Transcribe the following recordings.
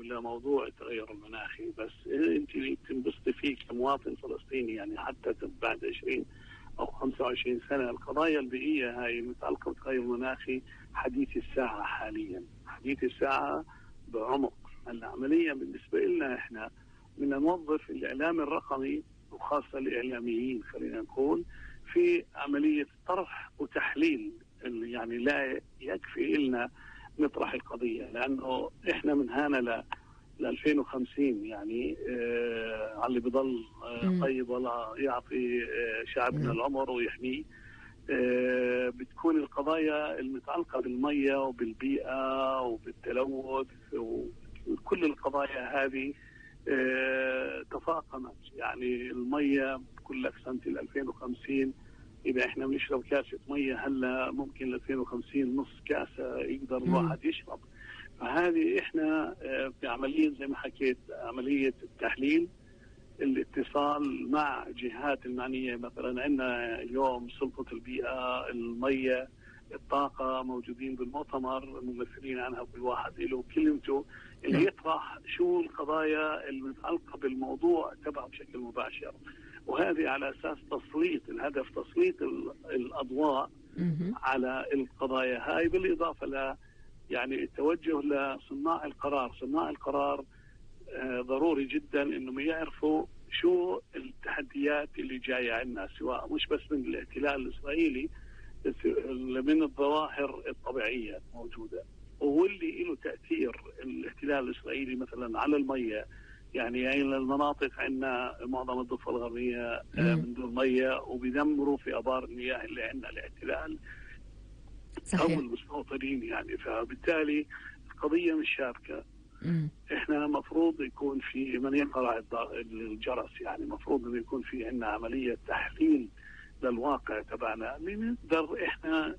لموضوع التغير المناخي، بس انت تنبسطي فيه كمواطن فلسطيني يعني حتى بعد 20 أو 25 سنة. القضايا البيئية هاي المتعلقة بالتغير المناخي حديث الساعة حاليا، حديث الساعة بعمق. العملية بالنسبة لنا إحنا بدنا نوظف الإعلام الرقمي وخاصة الإعلاميين خلينا نقول في عملية طرح وتحليل. يعني لا يكفي إلنا نطرح القضية، لأنه إحنا من هنا ل 2050 يعني على اللي بضل طيب ولا يعطي شعبنا العمر ويحميه. بتكون القضايا المتعلقة بالمية وبالبيئة وبالتلوث وكل القضايا هذه تفاقمت. يعني المية بقول لك سنة 2050 إذا إحنا بنشرب كاسة مية هلا ممكن ل 2050 نص كاسة يقدر الواحد يشرب. فهذه إحنا في عملية زي ما حكيت عملية التحليل، الاتصال مع جهات المعنية. مثلا عندنا اليوم سلطة البيئة، المية، الطاقة موجودين بالمؤتمر ممثلين عنها، كل واحد له كلمته اللي يطرح شو القضايا المتعلقة بالموضوع تبعه بشكل مباشر. وهذه على أساس تسليط الهدف، تسليط الأضواء على القضايا هاي، بالإضافة ل يعني التوجه لصناع القرار. صناع القرار ضروري جدا انهم يعرفوا شو التحديات اللي جايه عندنا، سواء مش بس من الاحتلال الاسرائيلي، من الظواهر الطبيعيه موجوده واللي له تاثير الاحتلال الاسرائيلي مثلا على الميه. يعني المناطق عندنا معظم الضفه الغربيه من دون ميه، وبيدمروا في ابار المياه اللي عندنا الاحتلال او المستوطنين. يعني فبالتالي القضيه مش شابكه. احنا مفروض يكون في من يقرأ الجرس، يعني مفروض انه يكون في عندنا عملية تحليل للواقع تبعنا، نقدر احنا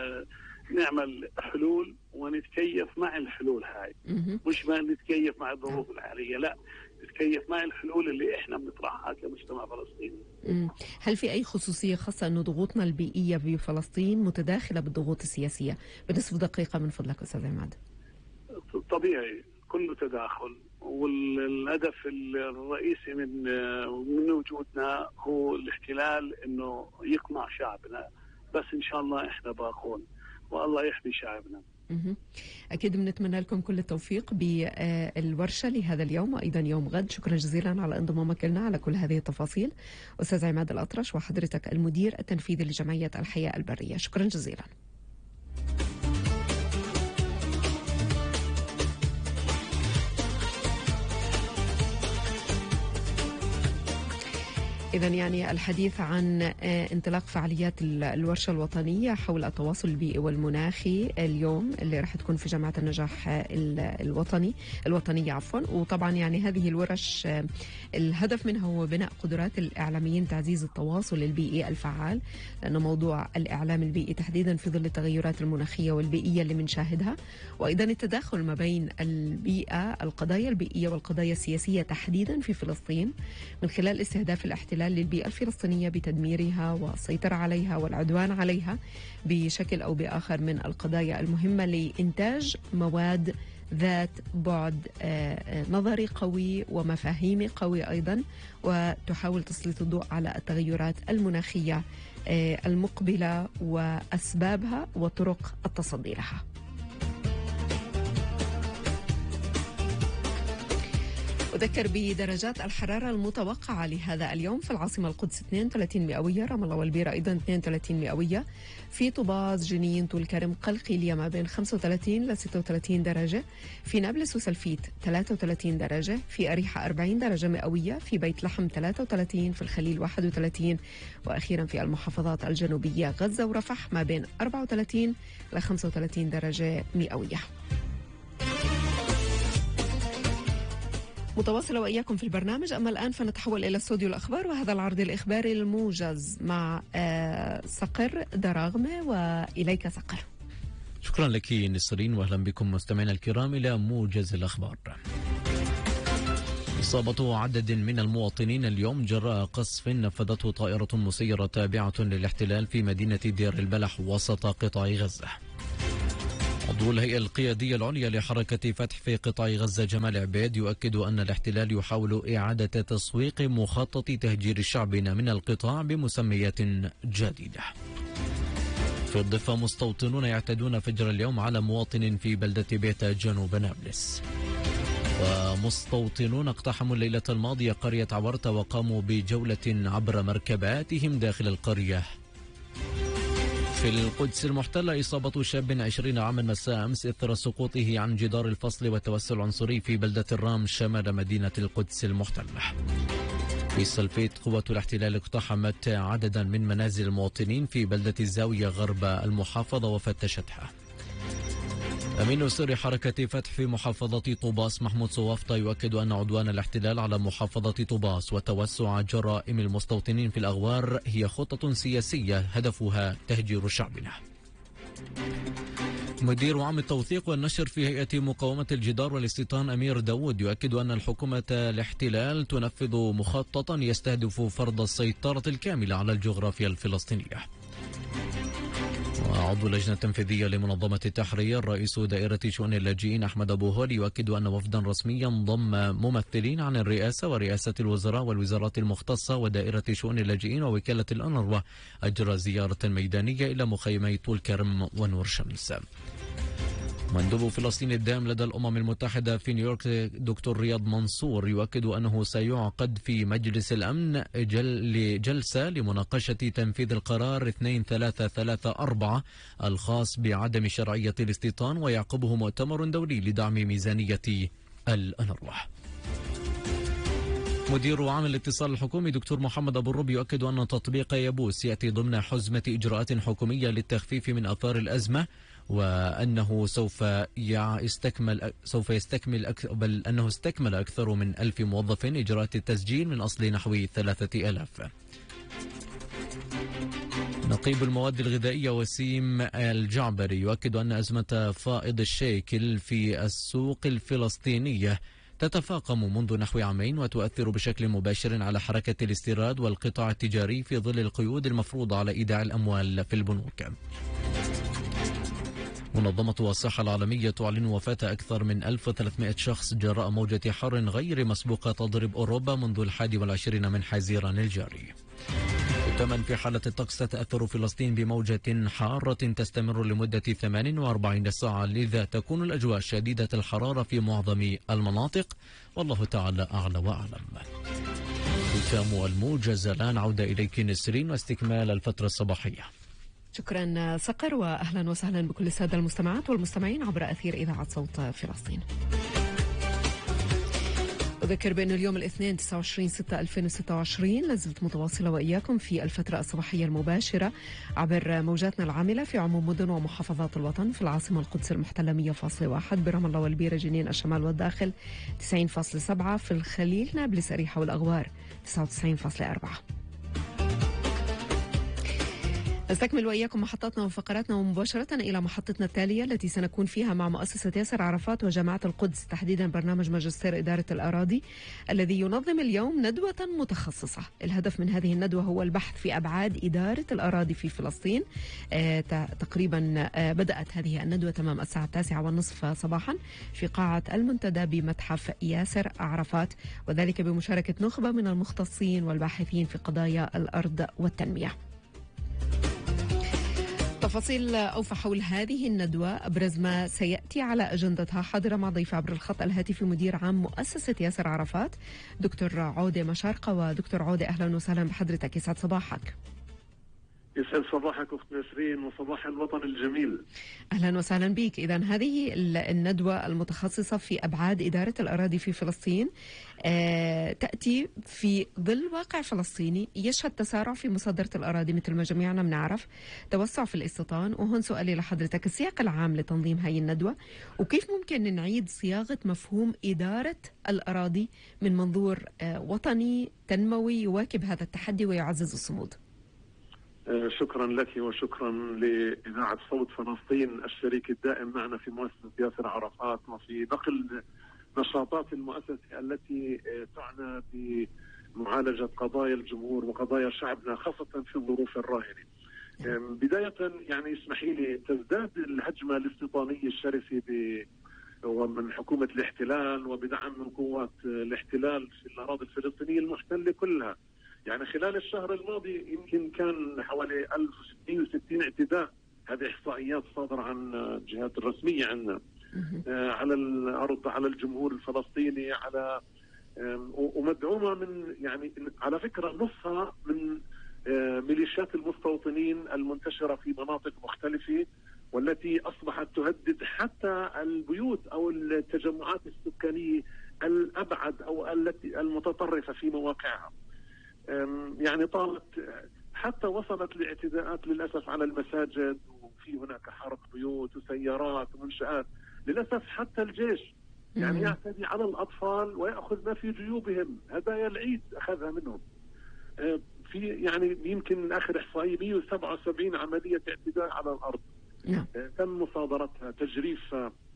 نعمل حلول ونتكيف مع الحلول هاي. مش ما نتكيف مع الظروف الحالية، لا نتكيف مع الحلول اللي احنا بنطرحها كمجتمع فلسطيني. هل في اي خصوصية خاصة انه ضغوطنا البيئية بفلسطين متداخلة بالضغوط السياسية؟ بنصف دقيقة من فضلك استاذ عماد. طبيعي كله تداخل، والهدف الرئيسي من وجودنا هو الاحتلال انه يقمع شعبنا، بس ان شاء الله احنا باقون والله يحمي شعبنا. اكيد بنتمنى لكم كل التوفيق بالورشه لهذا اليوم وايضا يوم غد. شكرا جزيلا على انضمامك لنا على كل هذه التفاصيل استاذ عماد الأطرش، وحضرتك المدير التنفيذي لجمعيه الحياه البريه. شكرا جزيلا. إذا يعني الحديث عن انطلاق فعاليات الورشة الوطنية حول التواصل البيئي والمناخي اليوم اللي راح تكون في جامعة النجاح الوطنية عفوا. وطبعا يعني هذه الورش الهدف منها هو بناء قدرات الإعلاميين، تعزيز التواصل البيئي الفعال، لأنه موضوع الإعلام البيئي تحديدا في ظل التغيرات المناخية والبيئية اللي بنشاهدها، وأيضا التداخل ما بين البيئة، القضايا البيئية والقضايا السياسية تحديدا في فلسطين، من خلال استهداف الاحتلال للبيئة الفلسطينية بتدميرها والسيطرة عليها والعدوان عليها بشكل أو بآخر من القضايا المهمة لإنتاج مواد ذات بعد نظري قوي ومفاهيمي قوي أيضا، وتحاول تسليط الضوء على التغيرات المناخية المقبلة وأسبابها وطرق التصدي لها. أذكر بدرجات الحرارة المتوقعة لهذا اليوم: في العاصمة القدس 32 مئوية، رام الله والبيرة أيضا 32 مئوية، في طوباز، جنين، طول كرم، قلقيلية ما بين 35 ل 36 درجة، في نابلس وسلفيت 33 درجة، في أريحة 40 درجة مئوية، في بيت لحم 33، في الخليل 31، وأخيرا في المحافظات الجنوبية غزة ورفح ما بين 34 ل 35 درجة مئوية. متواصلة وإياكم في البرنامج. أما الآن فنتحول إلى استوديو الأخبار وهذا العرض الإخباري الموجز مع صقر دراغمة. وإليك صقر. شكرا لك نسرين، وأهلا بكم مستمعينا الكرام إلى موجز الأخبار. إصابة عدد من المواطنين اليوم جراء قصف نفذته طائرة مسيرة تابعة للاحتلال في مدينة دير البلح وسط قطاع غزة. عضو الهيئة القيادية العليا لحركة فتح في قطاع غزة جمال عبيد يؤكد أن الاحتلال يحاول إعادة تسويق مخطط تهجير شعبنا من القطاع بمسميات جديدة. في الضفة مستوطنون يعتدون فجر اليوم على مواطن في بلدة بيتا جنوب نابلس. ومستوطنون اقتحموا الليلة الماضية قرية عورتة وقاموا بجولة عبر مركباتهم داخل القرية. في القدس المحتلة إصابة شاب 20 عاما مساء أمس إثر سقوطه عن جدار الفصل والتوسع العنصري في بلدة الرام شمال مدينة القدس المحتلة. في السلفيت قوة الاحتلال اقتحمت عددا من منازل المواطنين في بلدة الزاوية غرب المحافظة وفتشتها. أمين سر حركة فتح في محافظة طوباس محمود صوافطة يؤكد أن عدوان الاحتلال على محافظة طوباس وتوسع جرائم المستوطنين في الأغوار هي خطة سياسية هدفها تهجير شعبنا. مدير عام التوثيق والنشر في هيئة مقاومة الجدار والاستيطان أمير داود يؤكد أن الحكومة الاحتلال تنفذ مخططا يستهدف فرض السيطرة الكاملة على الجغرافيا الفلسطينية. وعضو اللجنة التنفيذية لمنظمة التحرير رئيس دائرة شؤون اللاجئين أحمد أبو هول يؤكد أن وفدا رسميا ضم ممثلين عن الرئاسة ورئاسة الوزراء والوزارات المختصة ودائرة شؤون اللاجئين ووكالة الأنروا أجرى زيارة ميدانية إلى مخيمي طول كرم ونور شمس. مندوب فلسطين الدائم لدى الأمم المتحدة في نيويورك دكتور رياض منصور يؤكد أنه سيعقد في مجلس الأمن جلسة لمناقشة تنفيذ القرار 2334 الخاص بعدم شرعية الاستيطان ويعقبه مؤتمر دولي لدعم ميزانية الأنروا. مدير عام الاتصال الحكومي دكتور محمد أبو الرب يؤكد أن تطبيق يابوس يأتي ضمن حزمة إجراءات حكومية للتخفيف من آثار الأزمة وأنه سوف استكمل أكثر من 1000 موظف إجراءات التسجيل من أصل نحو 3000. نقيب المواد الغذائية وسيم الجعبري يؤكد أن أزمة فائض الشيكل في السوق الفلسطينية تتفاقم منذ نحو عامين وتؤثر بشكل مباشر على حركة الاستيراد والقطاع التجاري في ظل القيود المفروضة على إيداع الأموال في البنوك. منظمة الصحة العالمية تعلن وفاة أكثر من 1300 شخص جراء موجة حر غير مسبوقة تضرب أوروبا منذ 21 من حزيران الجاري. وكمان في حالة الطقس تتأثر فلسطين بموجة حارة تستمر لمدة 48 ساعة، لذا تكون الأجواء شديدة الحرارة في معظم المناطق، والله تعالى أعلى وأعلم. ختام الموجز، الآن عودة إليك نسرين واستكمال الفترة الصباحية. شكرا صقر، وأهلا وسهلا بكل السادة المستمعات والمستمعين عبر أثير إذاعة صوت فلسطين. أذكر بأن اليوم الاثنين 29/6/2026 لازلت متواصلة وإياكم في الفترة الصباحية المباشرة عبر موجاتنا العاملة في عموم مدن ومحافظات الوطن. في العاصمة القدس المحتلة 100.1، برام الله والبيرة جنين الشمال والداخل 90.7، في الخليل نابلس أريحة والأغوار 99.4. نستكمل وإياكم محطاتنا وفقراتنا ومباشرة إلى محطتنا التالية التي سنكون فيها مع مؤسسة ياسر عرفات وجامعة القدس، تحديدا برنامج ماجستير إدارة الأراضي الذي ينظم اليوم ندوة متخصصة. الهدف من هذه الندوة هو البحث في أبعاد إدارة الأراضي في فلسطين. تقريبا بدأت هذه الندوة تمام الساعة 9:30 صباحا في قاعة المنتدى بمتحف ياسر عرفات، وذلك بمشاركة نخبة من المختصين والباحثين في قضايا الأرض والتنمية. تفاصيل أوفى حول هذه الندوة، أبرز ما سيأتي على أجندتها، حاضرة مع ضيف عبر الخط الهاتفي مدير عام مؤسسة ياسر عرفات دكتور عودة مشارقة. ودكتور عودة أهلا وسهلا بحضرتك، يسعد صباحك. يسعد صباحك أخت نسرين وصباح الوطن الجميل. أهلا وسهلا بك. إذن هذه الندوة المتخصصة في أبعاد إدارة الأراضي في فلسطين تأتي في ظل واقع فلسطيني يشهد تسارع في مصادرة الأراضي مثل ما جميعنا بنعرف، توسع في الاستيطان. وهون سؤالي لحضرتك، السياق العام لتنظيم هذه الندوة وكيف ممكن نعيد صياغة مفهوم إدارة الأراضي من منظور وطني تنموي يواكب هذا التحدي ويعزز الصمود. شكرا لك وشكرا لإذاعة صوت فلسطين الشريك الدائم معنا في مؤسسة ياسر عرفات وفي نقل نشاطات المؤسسة التي تعنى بمعالجة قضايا الجمهور وقضايا شعبنا خاصة في الظروف الراهنة. بداية يعني اسمحي لي، تزداد الهجمة الاستيطانية الشرسة ومن حكومة الاحتلال وبدعم من قوات الاحتلال في الأراضي الفلسطينية المحتلة كلها. يعني خلال الشهر الماضي يمكن كان حوالي 1660 اعتداء، هذه إحصائيات صادرة عن الجهات الرسمية عندنا، على الأرض، على الجمهور الفلسطيني، على ومدعومة من يعني على فكرة نصها من ميليشيات المستوطنين المنتشرة في مناطق مختلفة، والتي أصبحت تهدد حتى البيوت أو التجمعات السكانية الأبعد أو التي المتطرفة في مواقعها. يعني طالت حتى وصلت لاعتداءات للأسف على المساجد، وفي هناك حرق بيوت وسيارات ومنشآت. للأسف حتى الجيش يعني يعتدي على الأطفال ويأخذ ما في جيوبهم، هدايا العيد أخذها منهم. في يعني يمكن آخر إحصائية 177 عملية اعتداء على الأرض تم مصادرتها، تجريف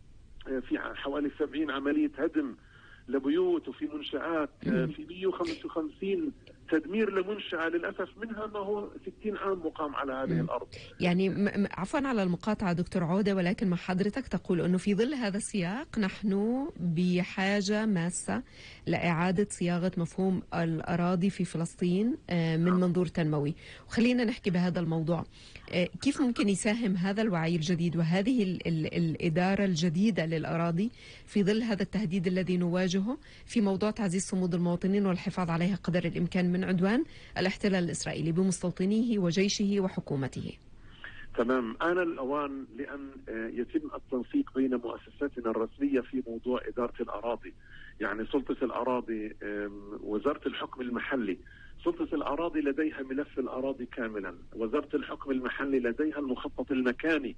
في حوالي 70 عملية هدم لبيوت وفي منشآت، في 155 تدمير لمنشأة للأسف منها ما هو 60 عام مقام على هذه الأرض. يعني عفوا على المقاطعة دكتور عودة، ولكن مع حضرتك تقول أنه في ظل هذا السياق نحن بحاجة ماسة لإعادة صياغة مفهوم الأراضي في فلسطين من منظور تنموي. وخلينا نحكي بهذا الموضوع، كيف ممكن يساهم هذا الوعي الجديد وهذه الإدارة الجديدة للأراضي في ظل هذا التهديد الذي نواجهه في موضوع تعزيز صمود المواطنين والحفاظ عليها قدر الإمكان من عدوان الاحتلال الإسرائيلي بمستوطنيه وجيشه وحكومته؟ تمام، آن الأوان لأن يتم التنسيق بين مؤسساتنا الرسمية في موضوع إدارة الأراضي. يعني سلطة الأراضي، وزارة الحكم المحلي، سلطة الأراضي لديها ملف الأراضي كاملا، وزارة الحكم المحلي لديها المخطط المكاني،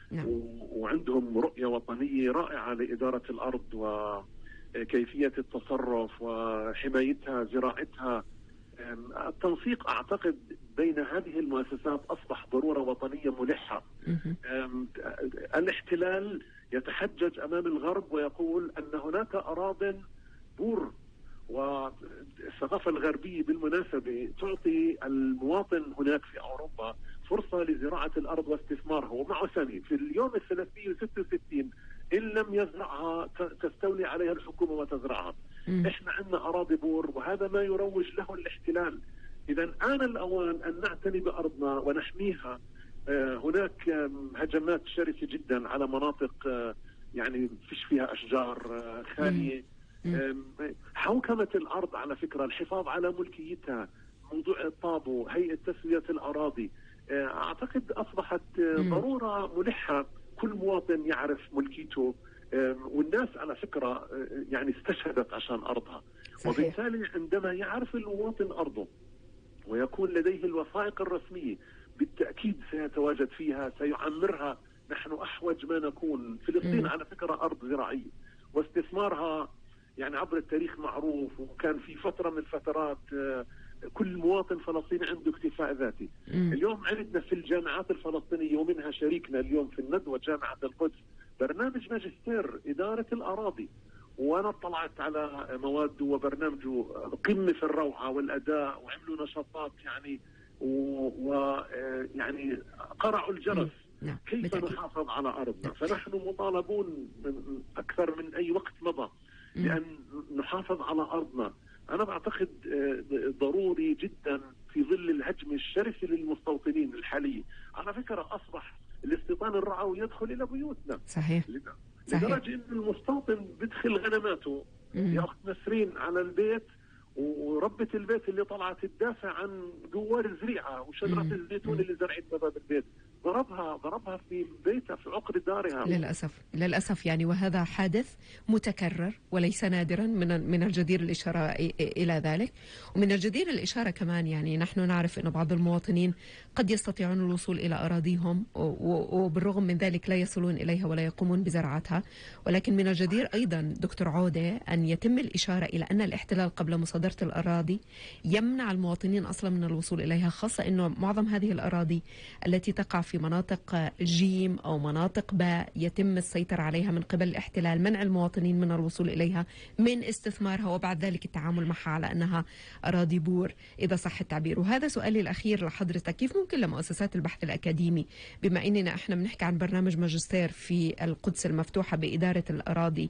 وعندهم رؤية وطنية رائعة لإدارة الأرض وكيفية التصرف وحمايتها، زراعتها. التنسيق أعتقد بين هذه المؤسسات أصبح ضرورة وطنية ملحة. الاحتلال يتحجج أمام الغرب ويقول أن هناك أراضٍ بور، والثقافة الغربية بالمناسبة تعطي المواطن هناك في أوروبا فرصة لزراعة الأرض واستثمارها، ومعه سنة في اليوم 366 إن لم يزرعها تستولي عليها الحكومة وتزرعها. إحنا عندنا أراضي بور، وهذا ما يروج له الاحتلال. إذا آن الأوان أن نعتني بأرضنا ونحميها. هناك هجمات شرسة جدا على مناطق يعني فيش فيها أشجار خالية. حوكمة الأرض على فكرة، الحفاظ على ملكيتها، موضوع الطابو، هيئة تسوية الأراضي، أعتقد أصبحت ضرورة ملحة. كل مواطن يعرف ملكيته، والناس على فكرة يعني استشهدت عشان أرضها. صحيح. وبالتالي عندما يعرف المواطن أرضه ويكون لديه الوثائق الرسمية بالتأكيد سيتواجد فيها، سيعمرها. نحن أحوج ما نكون. فلسطين على فكرة أرض زراعية، واستثمارها يعني عبر التاريخ معروف، وكان في فترة من الفترات كل مواطن فلسطيني عنده اكتفاء ذاتي. اليوم عندنا في الجامعات الفلسطينية، ومنها شريكنا اليوم في الندوة جامعة القدس، برنامج ماجستير إدارة الأراضي، وأنا اطلعت على مواده وبرنامجه قمة في الروعة والأداء، وعملوا نشاطات يعني ويعني قرعوا الجرس كيف نحافظ على أرضنا. فنحن مطالبون من أكثر من أي وقت مضى لأن نحافظ على أرضنا. أنا بعتقد ضروري جدا في ظل الهجم الشرس للمستوطنين الحالي. على فكرة أصبح الاستيطان الرعوي يدخل إلى بيوتنا. صحيح. لدرجة أن المستوطن بدخل غنماته يأخذ نسرين على البيت، وربة البيت اللي طلعت تدافع عن جوار الزريعة وشجرة الزيتون اللي زرعتها باب البيت، ضربها في بيتها في عقر دارها. للأسف يعني، وهذا حادث متكرر وليس نادرا. من الجدير الإشارة إلى ذلك، ومن الجدير الإشارة كمان يعني نحن نعرف أن بعض المواطنين قد يستطيعون الوصول إلى أراضيهم وبالرغم من ذلك لا يصلون إليها ولا يقومون بزراعتها. ولكن من الجدير أيضا دكتور عودة أن يتم الإشارة إلى أن الاحتلال قبل مصادرة الأراضي يمنع المواطنين أصلا من الوصول إليها، خاصة أنه معظم هذه الأراضي التي تقع في في مناطق جيم أو مناطق باء يتم السيطرة عليها من قبل الاحتلال، منع المواطنين من الوصول إليها، من استثمارها، وبعد ذلك التعامل معها على أنها أراضي بور إذا صح التعبير. وهذا سؤالي الأخير لحضرتك، كيف ممكن لمؤسسات البحث الأكاديمي، بما أننا إحنا بنحكي عن برنامج ماجستير في القدس المفتوحة بإدارة الأراضي،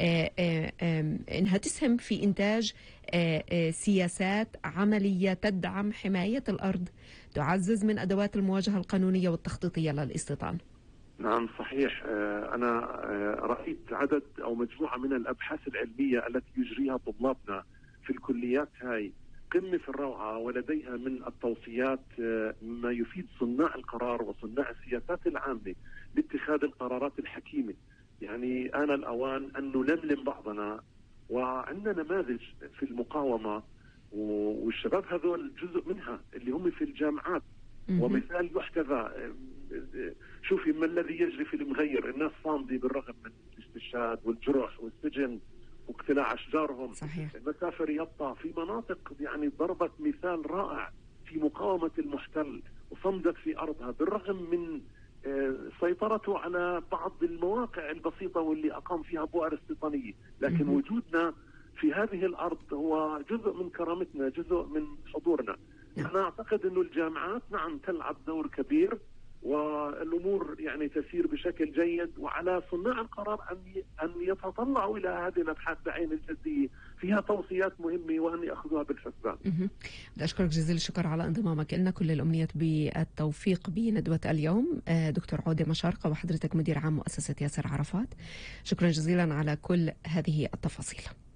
إنها تسهم في إنتاج سياسات عملية تدعم حماية الأرض، تعزز من أدوات المواجهة القانونية والتخطيطية للاستيطان؟ نعم صحيح. أنا رأيت عدد أو مجموعة من الأبحاث العلمية التي يجريها طلابنا في الكليات هاي قمة في الروعة، ولديها من التوصيات ما يفيد صناع القرار وصناع السياسات العامة لاتخاذ القرارات الحكيمة. يعني آن الأوان أن نلملم بعضنا، وعندنا نماذج في المقاومة والشباب هذول جزء منها اللي هم في الجامعات ومثال يحتذى. شوفي ما الذي يجري في المغير، الناس صامدة بالرغم من الاستشهاد والجرح والسجن واقتلاع أشجارهم. صحيح. مسافر يبقى في مناطق يعني ضربت مثال رائع في مقاومة المحتل وصمدت في أرضها بالرغم من سيطرته على بعض المواقع البسيطة واللي أقام فيها بؤر استيطانية، لكن وجودنا في هذه الأرض هو جزء من كرامتنا، جزء من حضورنا. أنا أعتقد أن الجامعات نعم تلعب دور كبير، والأمور يعني تسير بشكل جيد، وعلى صناع القرار أن يتطلعوا إلى هذه الأبحاث بعين الجدية، فيها توصيات مهمة وأن يأخذوها بالحسبان. بدي أشكرك جزيل الشكر على انضمامك لنا، كل الأمنيات بالتوفيق بندوة اليوم. دكتور عودة مشارقة، وحضرتك مدير عام مؤسسة ياسر عرفات، شكرا جزيلا على كل هذه التفاصيل.